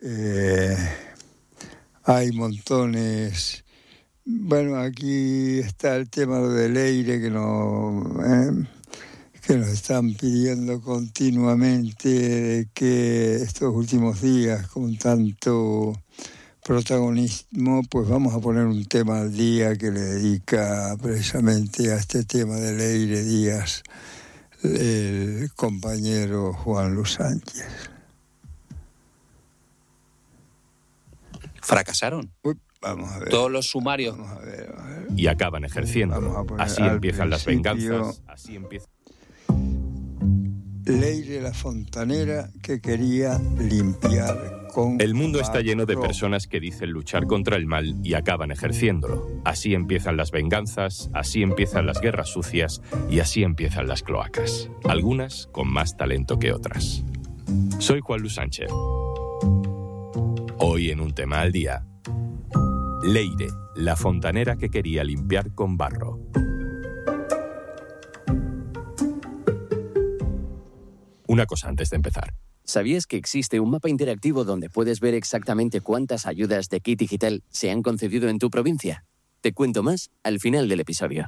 Hay montones. Bueno, aquí está el tema de Leire que nos están pidiendo continuamente, que estos últimos días con tanto protagonismo, pues vamos a poner un tema al día que le dedica precisamente a este tema de Leire Díaz el compañero Juan Luis Sánchez. Fracasaron. Vamos a ver. Todos los sumarios. Vamos a ver. Y acaban ejerciendo. Así empiezan las venganzas. Así empieza. Leire la fontanera que quería limpiar con El mundo está barro. lleno de personas que dicen luchar contra el mal y acaban ejerciéndolo. Así empiezan las venganzas, así empiezan las guerras sucias y así empiezan las cloacas. Algunas con más talento que otras. Soy Juan Luis Sánchez. Hoy en un tema al día. Leire, la fontanera que quería limpiar con barro. Una cosa antes de empezar. ¿Sabías que existe un mapa interactivo donde puedes ver exactamente cuántas ayudas de Kit Digital se han concedido en tu provincia? Te cuento más al final del episodio.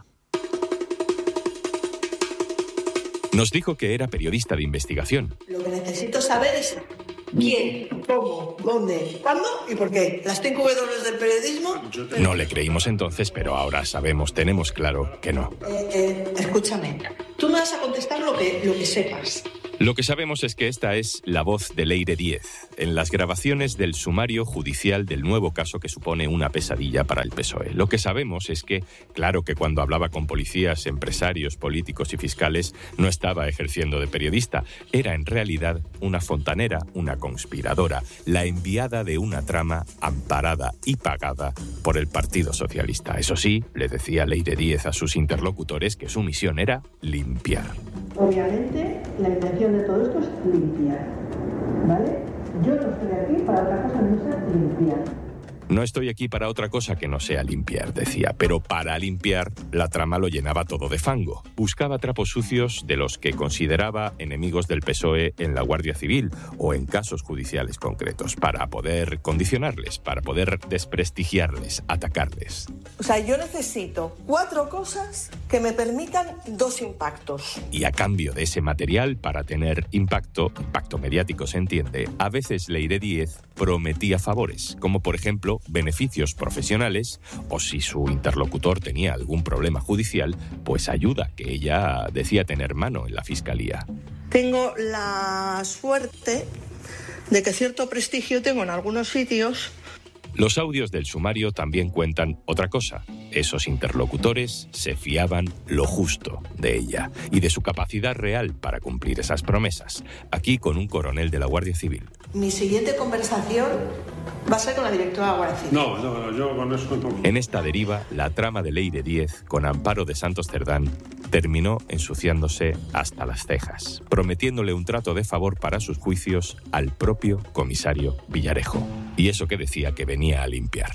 Nos dijo que era periodista de investigación. Lo que necesito saber es quién, cómo, dónde, cuándo y por qué. Las 5 W del periodismo... No le creímos entonces, pero ahora sabemos, tenemos claro que no. Escúchame, tú me vas a contestar lo que sepas. Lo que sabemos es que esta es la voz de Leire Díez en las grabaciones del sumario judicial del nuevo caso que supone una pesadilla para el PSOE. Lo que sabemos es que, claro que cuando hablaba con policías, empresarios, políticos y fiscales, no estaba ejerciendo de periodista. Era en realidad una fontanera, una conspiradora, la enviada de una trama amparada y pagada por el Partido Socialista. Eso sí, le decía Leire Díez a sus interlocutores que su misión era limpiar. Obviamente, la intención de todo esto es limpiar, ¿vale? Yo no estoy aquí para otra cosa que no sea limpiar. No estoy aquí para otra cosa que no sea limpiar, decía, pero para limpiar la trama lo llenaba todo de fango. Buscaba trapos sucios de los que consideraba enemigos del PSOE en la Guardia Civil o en casos judiciales concretos, para poder condicionarles, para poder desprestigiarles, atacarles. O sea, yo necesito 4 cosas que me permitan 2 impactos. Y a cambio de ese material, para tener impacto mediático se entiende, a veces Leire Díez prometía favores, como por ejemplo beneficios profesionales o si su interlocutor tenía algún problema judicial, pues ayuda que ella decía tener mano en la fiscalía. Tengo la suerte de que cierto prestigio tengo en algunos sitios. Los audios del sumario también cuentan otra cosa. Esos interlocutores se fiaban lo justo de ella y de su capacidad real para cumplir esas promesas. Aquí con un coronel de la Guardia Civil. Mi siguiente conversación va a ser con la directora de la Guardia Civil. No, yo con eso no. En esta deriva, la trama de Leire Díez, con amparo de Santos Cerdán, terminó ensuciándose hasta las cejas, prometiéndole un trato de favor para sus juicios al propio comisario Villarejo. Y eso que decía que venía a limpiar.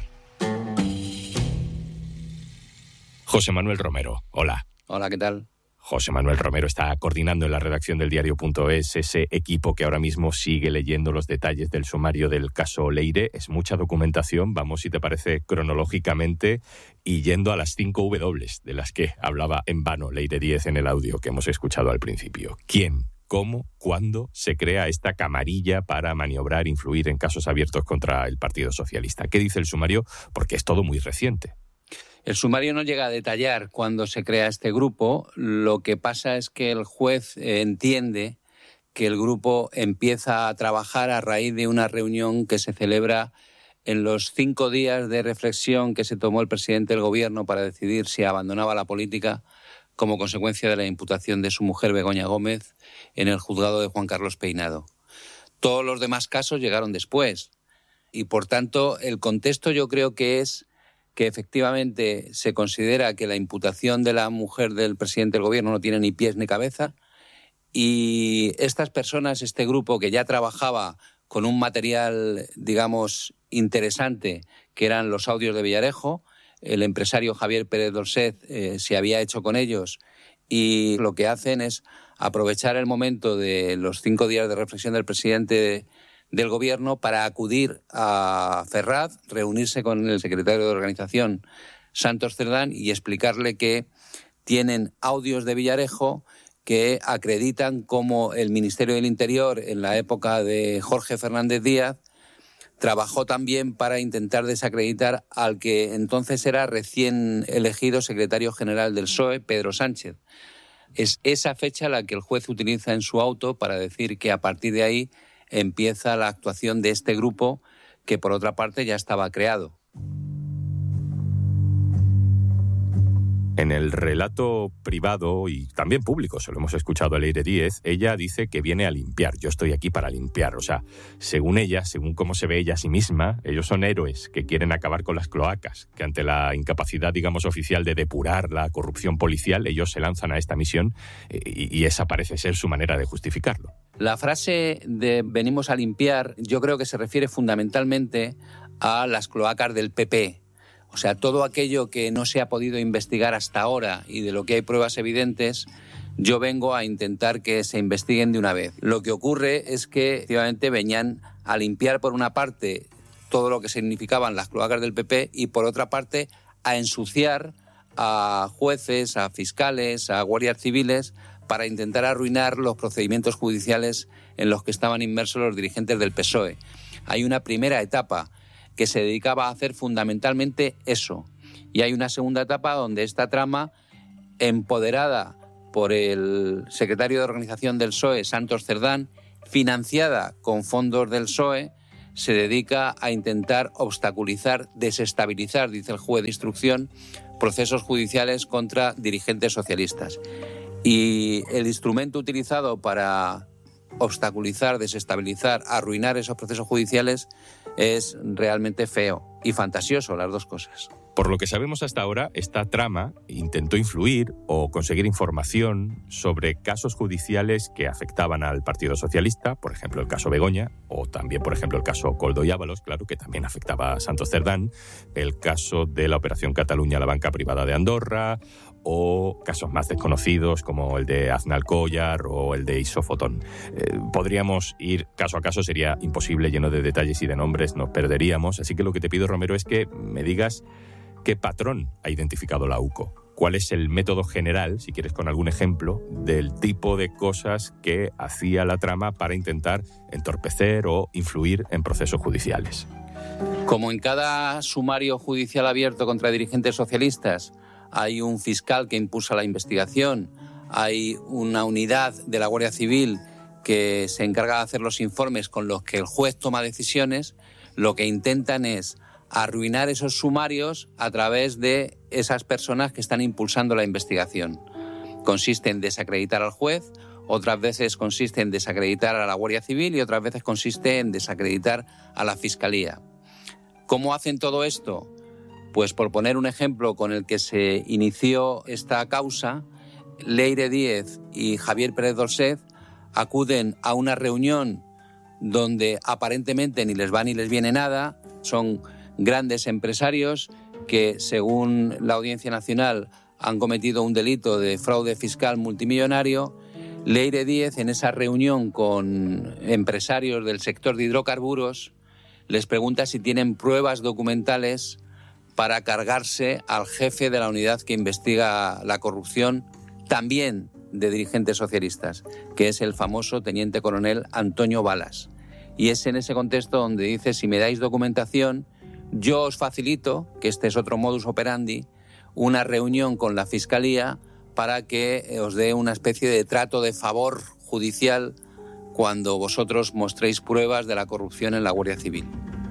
José Manuel Romero, hola. Hola, ¿qué tal? José Manuel Romero está coordinando en la redacción del diario.es ese equipo que ahora mismo sigue leyendo los detalles del sumario del caso Leire. Es mucha documentación, vamos, si te parece, cronológicamente y yendo a las 5 W de las que hablaba en vano Leire Díez en el audio que hemos escuchado al principio. ¿Quién? ¿Cómo? ¿Cuándo se crea esta camarilla para maniobrar, influir en casos abiertos contra el Partido Socialista? ¿Qué dice el sumario? Porque es todo muy reciente. El sumario no llega a detallar cuándo se crea este grupo. Lo que pasa es que el juez entiende que el grupo empieza a trabajar a raíz de una reunión que se celebra en los 5 días de reflexión que se tomó el presidente del gobierno para decidir si abandonaba la política como consecuencia de la imputación de su mujer Begoña Gómez en el juzgado de Juan Carlos Peinado. Todos los demás casos llegaron después y, por tanto, el contexto yo creo que es que efectivamente se considera que la imputación de la mujer del presidente del gobierno no tiene ni pies ni cabeza y estas personas, este grupo que ya trabajaba con un material, digamos, interesante, que eran los audios de Villarejo, el empresario Javier Pérez Dolcet se había hecho con ellos y lo que hacen es aprovechar el momento de los 5 días de reflexión del presidente del gobierno para acudir a Ferraz, reunirse con el secretario de organización, Santos Cerdán, y explicarle que tienen audios de Villarejo que acreditan cómo el Ministerio del Interior, en la época de Jorge Fernández Díaz, trabajó también para intentar desacreditar al que entonces era recién elegido secretario general del PSOE, Pedro Sánchez. Es esa fecha la que el juez utiliza en su auto para decir que a partir de ahí empieza la actuación de este grupo que, por otra parte, ya estaba creado. En el relato privado y también público, se lo hemos escuchado a Leire Díez, ella dice que viene a limpiar. Yo estoy aquí para limpiar. O sea, según ella, según cómo se ve ella a sí misma, ellos son héroes que quieren acabar con las cloacas, que ante la incapacidad, digamos, oficial de depurar la corrupción policial, ellos se lanzan a esta misión y esa parece ser su manera de justificarlo. La frase de venimos a limpiar yo creo que se refiere fundamentalmente a las cloacas del PP. O sea, todo aquello que no se ha podido investigar hasta ahora y de lo que hay pruebas evidentes, yo vengo a intentar que se investiguen de una vez. Lo que ocurre es que, efectivamente, venían a limpiar, por una parte, todo lo que significaban las cloacas del PP y, por otra parte, a ensuciar a jueces, a fiscales, a guardias civiles, para intentar arruinar los procedimientos judiciales en los que estaban inmersos los dirigentes del PSOE. Hay una primera etapa que se dedicaba a hacer fundamentalmente eso. Y hay una segunda etapa donde esta trama, empoderada por el secretario de organización del PSOE, Santos Cerdán, financiada con fondos del PSOE, se dedica a intentar obstaculizar, desestabilizar, dice el juez de instrucción, procesos judiciales contra dirigentes socialistas. Y el instrumento utilizado para obstaculizar, desestabilizar, arruinar esos procesos judiciales es realmente feo y fantasioso, las dos cosas. Por lo que sabemos hasta ahora, esta trama intentó influir o conseguir información sobre casos judiciales que afectaban al Partido Socialista, por ejemplo el caso Begoña, o también por ejemplo el caso Koldo y Ábalos, claro, que también afectaba a Santos Cerdán, el caso de la Operación Cataluña a la banca privada de Andorra, o casos más desconocidos como el de Aznalcóllar o el de Isofotón. Podríamos ir caso a caso, sería imposible, lleno de detalles y de nombres, nos perderíamos, así que lo que te pido, Romero, es que me digas qué patrón ha identificado la UCO. ¿Cuál es el método general, si quieres con algún ejemplo, del tipo de cosas que hacía la trama para intentar entorpecer o influir en procesos judiciales? Como en cada sumario judicial abierto contra dirigentes socialistas hay un fiscal que impulsa la investigación, hay una unidad de la Guardia Civil que se encarga de hacer los informes con los que el juez toma decisiones, lo que intentan es arruinar esos sumarios a través de esas personas que están impulsando la investigación. Consiste en desacreditar al juez, otras veces consiste en desacreditar a la Guardia Civil y otras veces consiste en desacreditar a la Fiscalía. ¿Cómo hacen todo esto? Pues por poner un ejemplo con el que se inició esta causa, Leire Díez y Javier Pérez Dolcet acuden a una reunión donde aparentemente ni les va ni les viene nada, son grandes empresarios que, según la Audiencia Nacional, han cometido un delito de fraude fiscal multimillonario. Leire Díez, en esa reunión con empresarios del sector de hidrocarburos, les pregunta si tienen pruebas documentales para cargarse al jefe de la unidad que investiga la corrupción, también de dirigentes socialistas, que es el famoso teniente coronel Antonio Balas. Y es en ese contexto donde dice, si me dais documentación, yo os facilito, que este es otro modus operandi, una reunión con la Fiscalía para que os dé una especie de trato de favor judicial cuando vosotros mostréis pruebas de la corrupción en la Guardia Civil.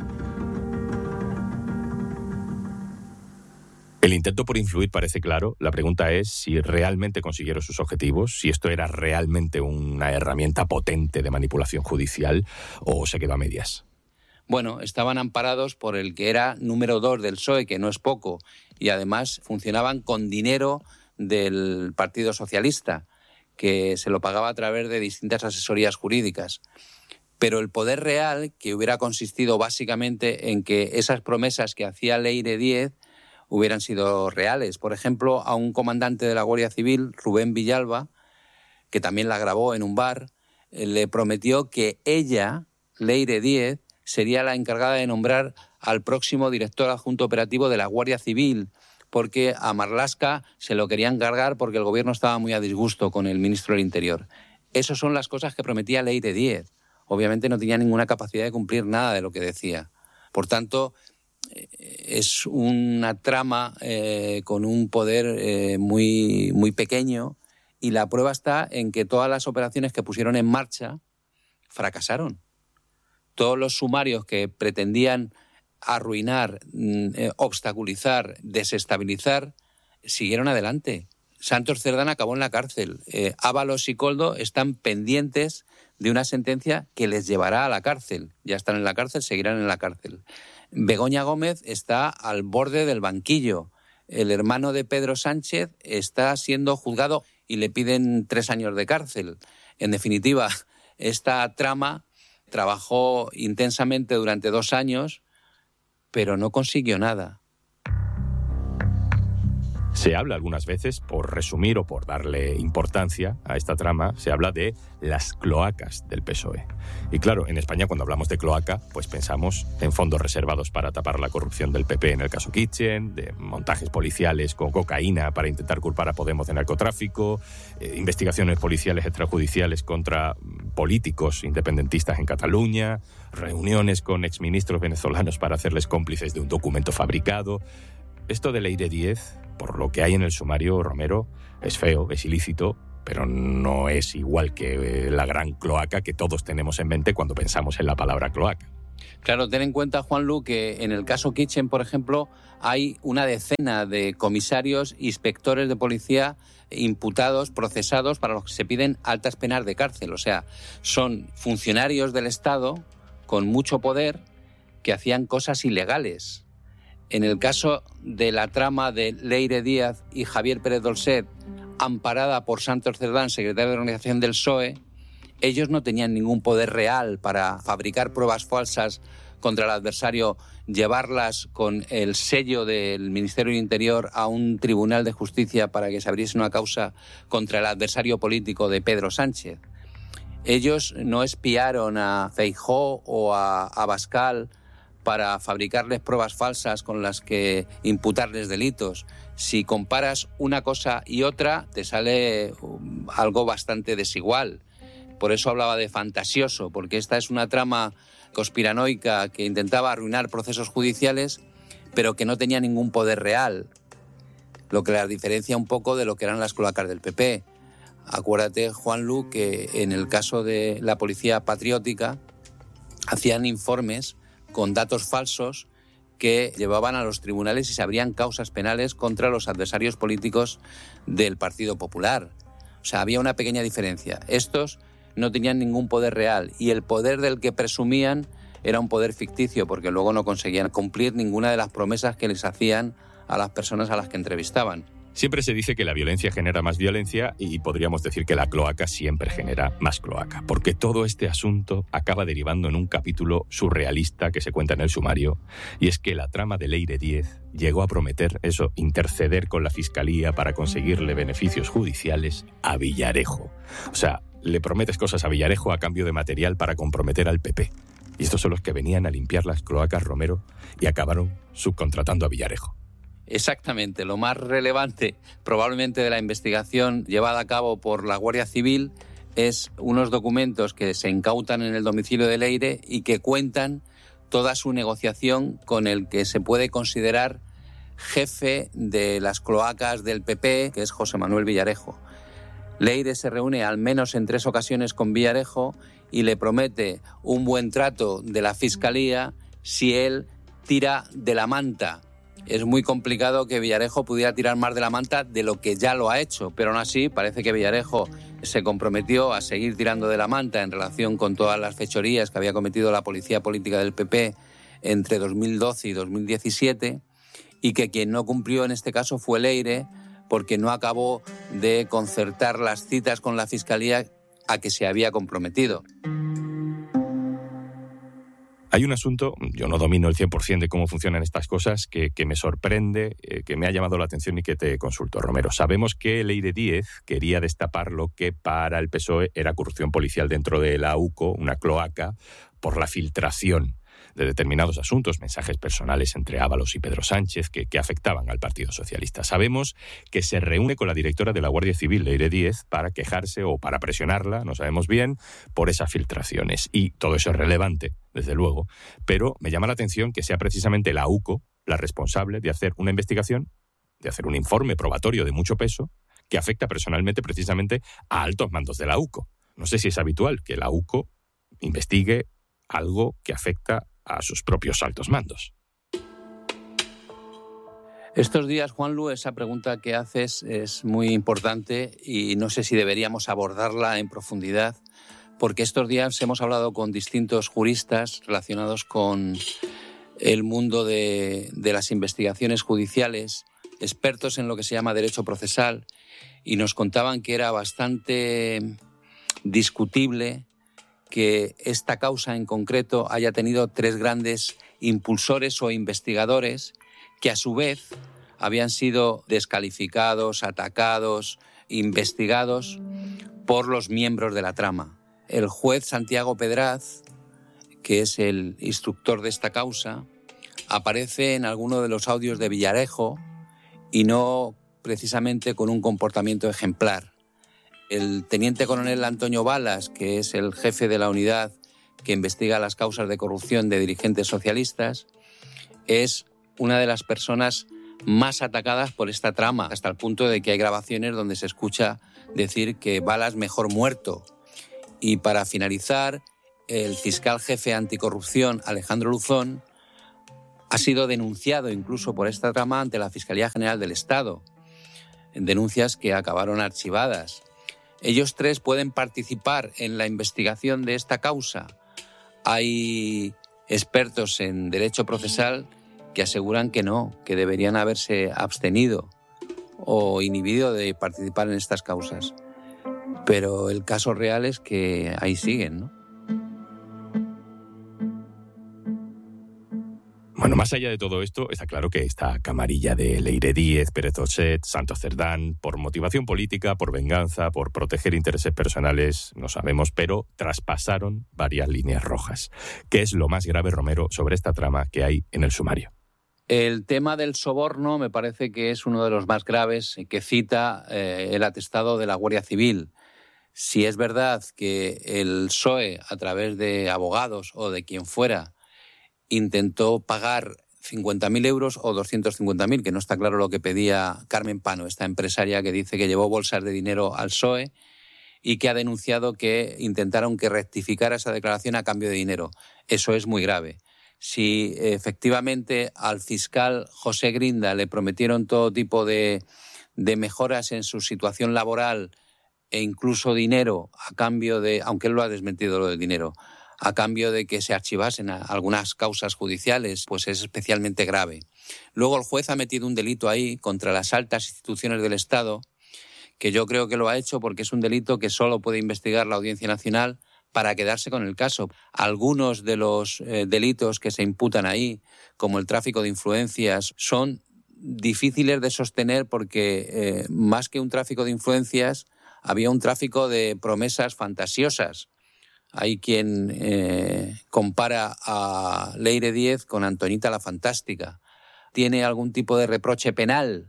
El intento por influir parece claro. La pregunta es si realmente consiguieron sus objetivos, si esto era realmente una herramienta potente de manipulación judicial o se quedó a medias. Bueno, estaban amparados por el que era número 2 del PSOE, que no es poco, y además funcionaban con dinero del Partido Socialista, que se lo pagaba a través de distintas asesorías jurídicas. Pero el poder real, que hubiera consistido básicamente en que esas promesas que hacía Leire Díez hubieran sido reales. Por ejemplo, a un comandante de la Guardia Civil, Rubén Villalba, que también la grabó en un bar, le prometió que ella Leire Díez, sería la encargada de nombrar al próximo director adjunto operativo de la Guardia Civil, porque a Marlaska se lo querían cargar porque el gobierno estaba muy a disgusto con el ministro del Interior. Esas son las cosas que prometía Leire Díez. Obviamente no tenía ninguna capacidad de cumplir nada de lo que decía. Por tanto, es una trama con un poder muy, muy pequeño, y la prueba está en que todas las operaciones que pusieron en marcha fracasaron. Todos los sumarios que pretendían arruinar, obstaculizar, desestabilizar, siguieron adelante. Santos Cerdán acabó en la cárcel. Ábalos y Koldo están pendientes de una sentencia que les llevará a la cárcel. Ya están en la cárcel, seguirán en la cárcel. Begoña Gómez está al borde del banquillo. El hermano de Pedro Sánchez está siendo juzgado y le piden 3 años de cárcel. En definitiva, esta trama trabajó intensamente durante 2 años, pero no consiguió nada. Se habla algunas veces, por resumir o por darle importancia a esta trama, se habla de las cloacas del PSOE. Y claro, en España cuando hablamos de cloaca, pues pensamos en fondos reservados para tapar la corrupción del PP en el caso Kitchen, de montajes policiales con cocaína para intentar culpar a Podemos de narcotráfico, investigaciones policiales extrajudiciales contra políticos independentistas en Cataluña, reuniones con exministros venezolanos para hacerles cómplices de un documento fabricado. Esto de Leire Díez, por lo que hay en el sumario, Romero, es feo, es ilícito, pero no es igual que la gran cloaca que todos tenemos en mente cuando pensamos en la palabra cloaca. Claro, ten en cuenta, Juanlu, que en el caso Kitchen, por ejemplo, hay una decena de comisarios, inspectores de policía imputados, procesados, para los que se piden altas penas de cárcel. O sea, son funcionarios del Estado con mucho poder que hacían cosas ilegales. En el caso de la trama de Leire Díez y Javier Pérez Dolcet, amparada por Santos Cerdán, secretario de organización del PSOE, ellos no tenían ningún poder real para fabricar pruebas falsas contra el adversario, llevarlas con el sello del Ministerio del Interior a un tribunal de justicia para que se abriese una causa contra el adversario político de Pedro Sánchez. Ellos no espiaron a Feijóo o a Abascal para fabricarles pruebas falsas con las que imputarles delitos. Si comparas una cosa y otra, te sale algo bastante desigual. Por eso hablaba de fantasioso, porque esta es una trama conspiranoica que intentaba arruinar procesos judiciales, pero que no tenía ningún poder real, lo que las diferencia un poco de lo que eran las cloacas del PP. Acuérdate, Juanlu, que en el caso de la policía patriótica hacían informes con datos falsos que llevaban a los tribunales y se abrían causas penales contra los adversarios políticos del Partido Popular. O sea, había una pequeña diferencia. Estos no tenían ningún poder real y el poder del que presumían era un poder ficticio, porque luego no conseguían cumplir ninguna de las promesas que les hacían a las personas a las que entrevistaban. Siempre se dice que la violencia genera más violencia y podríamos decir que la cloaca siempre genera más cloaca, porque todo este asunto acaba derivando en un capítulo surrealista que se cuenta en el sumario, y es que la trama de Leire Díez llegó a prometer interceder con la Fiscalía para conseguirle beneficios judiciales a Villarejo. O sea, le prometes cosas a Villarejo a cambio de material para comprometer al PP. Y estos son los que venían a limpiar las cloacas, Romero, y acabaron subcontratando a Villarejo. Exactamente, lo más relevante probablemente de la investigación llevada a cabo por la Guardia Civil es unos documentos que se incautan en el domicilio de Leire y que cuentan toda su negociación con el que se puede considerar jefe de las cloacas del PP, que es José Manuel Villarejo. Leire se reúne al menos en 3 ocasiones con Villarejo y le promete un buen trato de la Fiscalía si él tira de la manta. Es muy complicado que Villarejo pudiera tirar más de la manta de lo que ya lo ha hecho, pero aún así parece que Villarejo se comprometió a seguir tirando de la manta en relación con todas las fechorías que había cometido la policía política del PP entre 2012 y 2017, y que quien no cumplió en este caso fue Leire, porque no acabó de concertar las citas con la Fiscalía a que se había comprometido. Hay un asunto, yo no domino el 100% de cómo funcionan estas cosas, que me sorprende, que me ha llamado la atención y que te consulto, Romero. Sabemos que Leire Díez quería destapar lo que para el PSOE era corrupción policial dentro de la UCO, una cloaca, por la filtración de determinados asuntos, mensajes personales entre Ábalos y Pedro Sánchez que afectaban al Partido Socialista. Sabemos que se reúne con la directora de la Guardia Civil, Leire Díez, para quejarse o para presionarla, no sabemos bien, por esas filtraciones. Y todo eso es relevante, desde luego, pero me llama la atención que sea precisamente la UCO la responsable de hacer una investigación, de hacer un informe probatorio de mucho peso, que afecta personalmente precisamente a altos mandos de la UCO. No sé si es habitual que la UCO investigue algo que afecta a sus propios altos mandos. Estos días, Juanlu, esa pregunta que haces es muy importante y no sé si deberíamos abordarla en profundidad, porque estos días hemos hablado con distintos juristas relacionados con el mundo de las investigaciones judiciales, expertos en lo que se llama derecho procesal, y nos contaban que era bastante discutible que esta causa en concreto haya tenido 3 grandes impulsores o investigadores que a su vez habían sido descalificados, atacados, investigados por los miembros de la trama. El juez Santiago Pedraz, que es el instructor de esta causa, aparece en alguno de los audios de Villarejo y no precisamente con un comportamiento ejemplar. El teniente coronel Antonio Balas, que es el jefe de la unidad que investiga las causas de corrupción de dirigentes socialistas, es una de las personas más atacadas por esta trama, hasta el punto de que hay grabaciones donde se escucha decir que Balas mejor muerto. Y para finalizar, el fiscal jefe anticorrupción, Alejandro Luzón, ha sido denunciado incluso por esta trama ante la Fiscalía General del Estado, en denuncias que acabaron archivadas. Ellos 3 pueden participar en la investigación de esta causa. Hay expertos en derecho procesal que aseguran que no, que deberían haberse abstenido o inhibido de participar en estas causas. Pero el caso real es que ahí siguen, ¿no? Bueno, más allá de todo esto, está claro que esta camarilla de Leire Díez, Pérez Oset, Santos Cerdán, por motivación política, por venganza, por proteger intereses personales, no sabemos, pero traspasaron varias líneas rojas. ¿Qué es lo más grave, Romero, sobre esta trama que hay en el sumario? El tema del soborno me parece que es uno de los más graves que cita el atestado de la Guardia Civil. Si es verdad que el PSOE, a través de abogados o de quien fuera, intentó pagar 50.000 euros o 250.000, que no está claro lo que pedía Carmen Pano, esta empresaria que dice que llevó bolsas de dinero al PSOE y que ha denunciado que intentaron que rectificara esa declaración a cambio de dinero. Eso es muy grave. Si efectivamente al fiscal José Grinda le prometieron todo tipo de mejoras en su situación laboral e incluso dinero a cambio de, aunque él lo ha desmentido lo del dinero, a cambio de que se archivasen algunas causas judiciales, pues es especialmente grave. Luego el juez ha metido un delito ahí contra las altas instituciones del Estado, que yo creo que lo ha hecho porque es un delito que solo puede investigar la Audiencia Nacional para quedarse con el caso. Algunos de los delitos que se imputan ahí, como el tráfico de influencias, son difíciles de sostener porque más que un tráfico de influencias, había un tráfico de promesas fantasiosas. Hay quien compara a Leire Díez con Antonita la Fantástica. ¿Tiene algún tipo de reproche penal?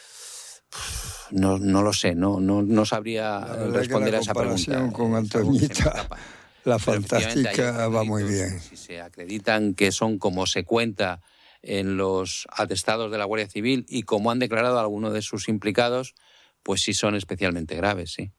No lo sé, no sabría responder a esa pregunta. La comparación con Antonita la Fantástica va muy bien. Si se acreditan que son como se cuenta en los atestados de la Guardia Civil y como han declarado algunos de sus implicados, pues sí son especialmente graves, sí.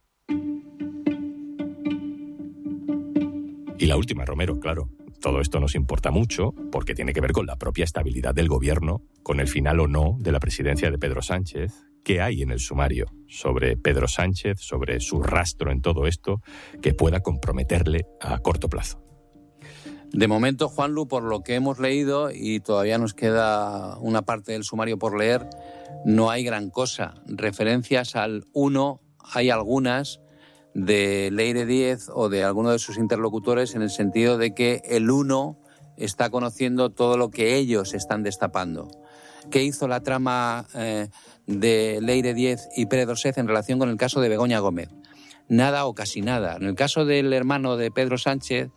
Y la última, Romero, claro. Todo esto nos importa mucho porque tiene que ver con la propia estabilidad del gobierno, con el final o no de la presidencia de Pedro Sánchez. ¿Qué hay en el sumario sobre Pedro Sánchez, sobre su rastro en todo esto, que pueda comprometerle a corto plazo? De momento, Juanlu, por lo que hemos leído, y todavía nos queda una parte del sumario por leer, no hay gran cosa. Referencias al 1 hay algunas de Leire Díez o de alguno de sus interlocutores, en el sentido de que el 1 está conociendo todo lo que ellos están destapando. ¿Qué hizo la trama de Leire Díez y Pérez Oset en relación con el caso de Begoña Gómez? Nada o casi nada. En el caso del hermano de Pedro Sánchez,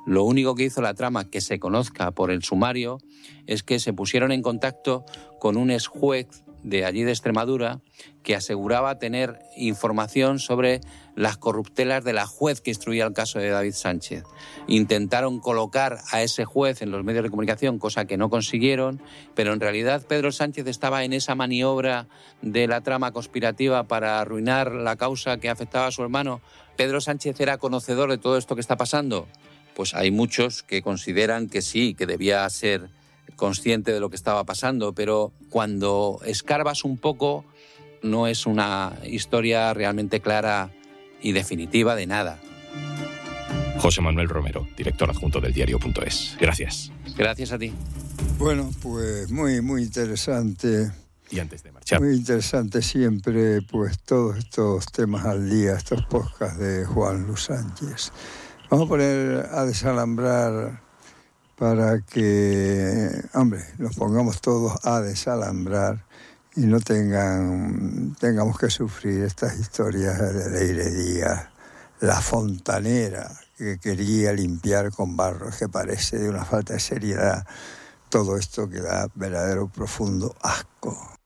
Lo único que hizo la trama, que se conozca por el sumario, es que se pusieron en contacto con un ex juez de allí de Extremadura que aseguraba tener información sobre las corruptelas de la juez que instruía el caso de David Sánchez. Intentaron colocar a ese juez en los medios de comunicación, cosa que no consiguieron, pero en realidad Pedro Sánchez estaba en esa maniobra de la trama conspirativa para arruinar la causa que afectaba a su hermano. ¿Pedro Sánchez era conocedor de todo esto que está pasando? Pues hay muchos que consideran que sí, que debía ser consciente de lo que estaba pasando, pero cuando escarbas un poco no es una historia realmente clara y definitiva de nada. José Manuel Romero, director adjunto del diario.es. Gracias. Gracias a ti. Bueno, pues muy interesante. Y antes de marchar, muy interesante siempre, pues todos estos temas al día, estos podcasts de Juan Luis Sánchez. Vamos a poner a desalambrar para que, nos pongamos todos a desalambrar y no tengamos que sufrir estas historias de Leire Díaz, la fontanera que quería limpiar con barro, que parece de una falta de seriedad todo esto que da verdadero profundo asco.